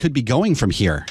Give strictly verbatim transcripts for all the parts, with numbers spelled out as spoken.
could be going from here.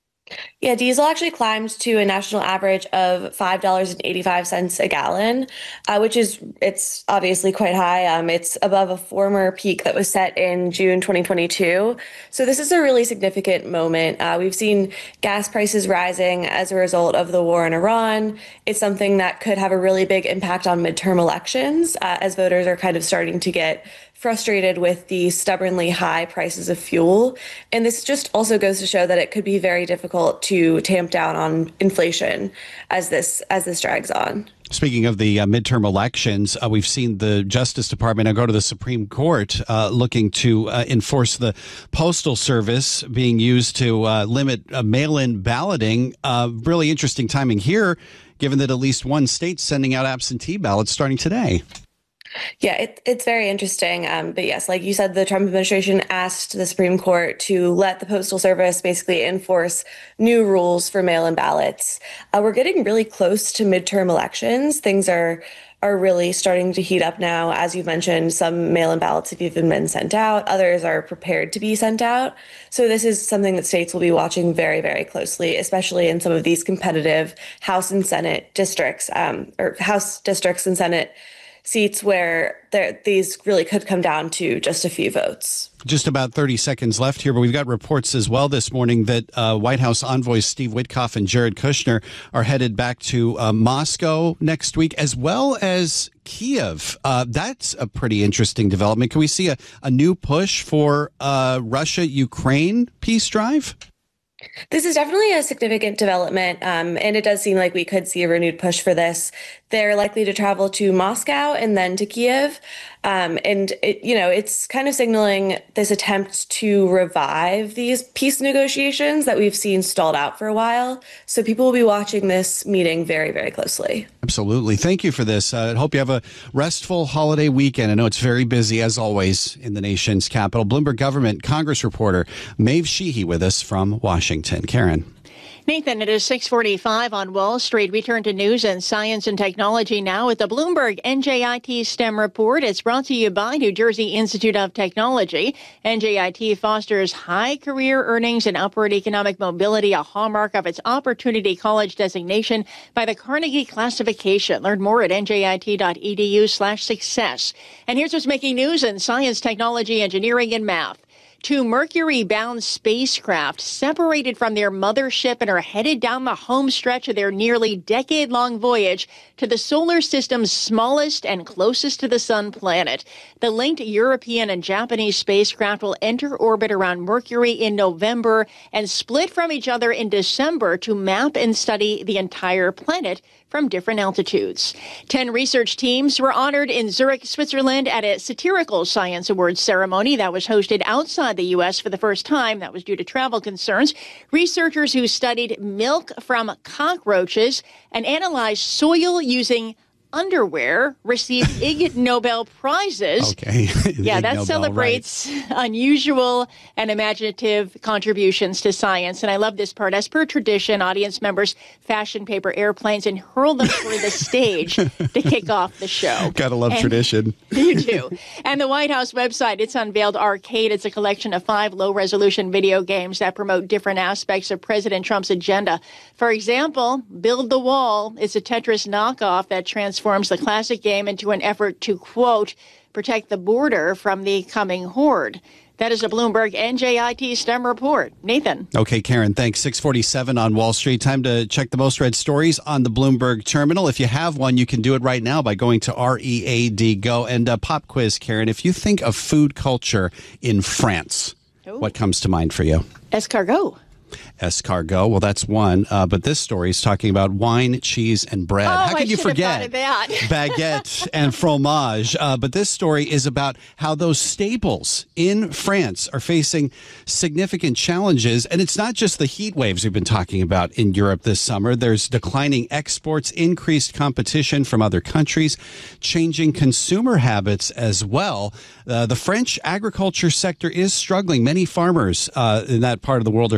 Yeah, diesel actually climbed to a national average of five dollars and eighty-five cents a gallon, uh, which is, it's obviously quite high. Um, it's above a former peak that was set in June twenty twenty-two. So this is a really significant moment. Uh, we've seen gas prices rising as a result of the war in Iran. It's something that could have a really big impact on midterm elections, uh, as voters are kind of starting to get frustrated with the stubbornly high prices of fuel. And this just also goes to show that it could be very difficult to tamp down on inflation as this as this drags on. Speaking of the uh, midterm elections, uh, we've seen the Justice Department now go to the Supreme Court uh, looking to uh, enforce the Postal Service being used to uh, limit uh, mail-in balloting. Uh, really interesting timing here, given that at least one state's sending out absentee ballots starting today. Yeah, it, it's very interesting. Um, but yes, like you said, the Trump administration asked the Supreme Court to let the Postal Service basically enforce new rules for mail-in ballots. Uh, we're getting really close to midterm elections. Things are are really starting to heat up now. As you mentioned, some mail-in ballots have even been sent out. Others are prepared to be sent out. So this is something that states will be watching very, very closely, especially in some of these competitive House and Senate districts, um, or House districts and Senate seats where these really could come down to just a few votes. Just about thirty seconds left here, but we've got reports as well this morning that uh, White House envoys Steve Witkoff and Jared Kushner are headed back to uh, Moscow next week, as well as Kiev. Uh, that's a pretty interesting development. Can we see a, a new push for uh, Russia-Ukraine peace drive? This is definitely a significant development, um, and it does seem like we could see a renewed push for this. They're likely to travel to Moscow and then to Kiev. Um, and, it, you know, it's kind of signaling this attempt to revive these peace negotiations that we've seen stalled out for a while. So people will be watching this meeting very, very closely. Absolutely. Thank you for this. I uh, hope you have a restful holiday weekend. I know it's very busy, as always, in the nation's capital. Bloomberg Government Congress reporter Maeve Sheehy with us from Washington. Karen. Nathan, it is six forty-five on Wall Street. We turn to news and science and technology now with the Bloomberg N J I T STEM report. It's brought to you by New Jersey Institute of Technology. N J I T fosters high career earnings and upward economic mobility, a hallmark of its Opportunity College designation by the Carnegie Classification. Learn more at njit.edu slash success. And here's what's making news in science, technology, engineering, and math. Two Mercury-bound spacecraft separated from their mothership and are headed down the home stretch of their nearly decade-long voyage to the solar system's smallest and closest to the sun planet. The linked European and Japanese spacecraft will enter orbit around Mercury in November and split from each other in December to map and study the entire planet from different altitudes. Ten research teams were honored in Zurich, Switzerland at a satirical science awards ceremony that was hosted outside the U S for the first time. That was due to travel concerns. Researchers who studied milk from cockroaches and analyzed soil using underwear received Ig Nobel Prizes. Okay. Yeah, Ig that Nobel, celebrates right. unusual and imaginative contributions to science. And I love this part. As per tradition, audience members fashioned paper airplanes and hurled them toward the stage to kick off the show. Gotta love and tradition. You do. And the White House website, it's unveiled Arcade. It's a collection of five low-resolution video games that promote different aspects of President Trump's agenda. For example, Build the Wall is a Tetris knockoff that transforms transforms the classic game into an effort to, quote, protect the border from the coming horde. That is a Bloomberg N J I T STEM report. Nathan. Okay, Karen, thanks. six forty-seven on Wall Street. Time to check the most read stories on the Bloomberg terminal. If you have one, you can do it right now by going to R E A D Go. And a pop quiz, Karen. If you think of food culture in France, Ooh. What comes to mind for you? Escargot. Escargot. Well, that's one. Uh, but this story is talking about wine, cheese, and bread. Oh, how could I you forget that. baguette and fromage? Uh, but this story is about how those staples in France are facing significant challenges. And it's not just the heat waves we've been talking about in Europe this summer. There's declining exports, increased competition from other countries, changing consumer habits as well. Uh, the French agriculture sector is struggling. Many farmers uh, in that part of the world are facing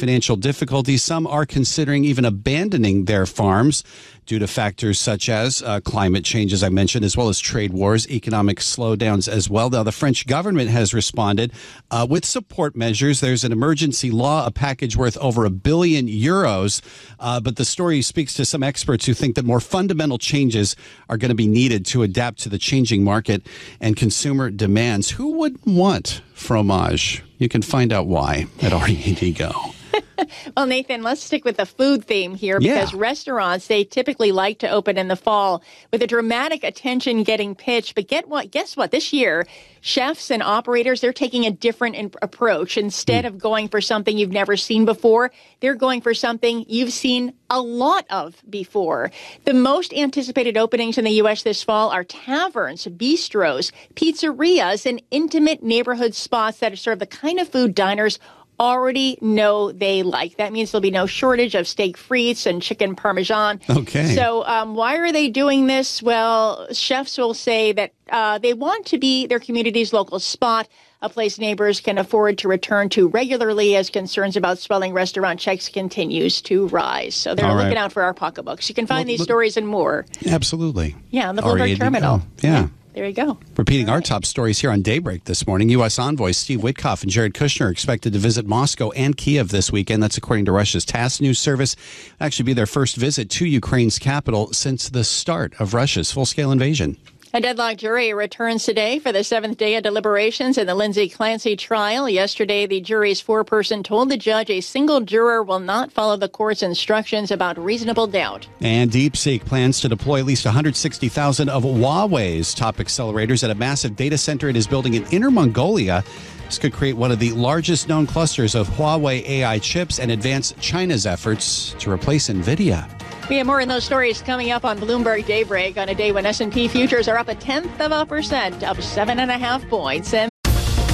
financial difficulties. Some are considering even abandoning their farms due to factors such as uh, climate change, as I mentioned, as well as trade wars, economic slowdowns as well. Now, the French government has responded uh, with support measures. There's an emergency law, a package worth over a billion euros. Uh, but the story speaks to some experts who think that more fundamental changes are going to be needed to adapt to the changing market and consumer demands. Who wouldn't want fromage? You can find out why at R E D Go. Well, Nathan, let's stick with the food theme here because yeah. restaurants, they typically like to open in the fall with a dramatic attention getting pitched. But get what? Guess what? This year, chefs and operators, they're taking a different in- approach. Instead mm. of going for something you've never seen before, they're going for something you've seen a lot of before. The most anticipated openings in the U S this fall are taverns, bistros, pizzerias, and intimate neighborhood spots that serve the kind of food diners already know they like. That means there'll be no shortage of steak frites and chicken parmesan. Okay. So um, why are they doing this? Well, chefs will say that uh, they want to be their community's local spot, a place neighbors can afford to return to regularly as concerns about swelling restaurant checks continues to rise. So they're right. looking out for our pocketbooks. You can find well, these look, stories and more. Absolutely. Yeah, on the Bloomberg Terminal. Yeah. yeah. There you go. Repeating All our right. top stories here on Daybreak this morning, U S envoys Steve Witkoff and Jared Kushner are expected to visit Moscow and Kiev this weekend. That's according to Russia's TASS news service. It'll actually be their first visit to Ukraine's capital since the start of Russia's full-scale invasion. A deadlocked jury returns today for the seventh day of deliberations in the Lindsay Clancy trial. Yesterday, the jury's foreperson told the judge a single juror will not follow the court's instructions about reasonable doubt. And DeepSeek plans to deploy at least one hundred sixty thousand of Huawei's top accelerators at a massive data center it is building in Inner Mongolia. This could create one of the largest known clusters of Huawei A I chips and advance China's efforts to replace NVIDIA. We have more in those stories coming up on Bloomberg Daybreak on a day when S and P futures are up a tenth of a percent, up seven and a half points. And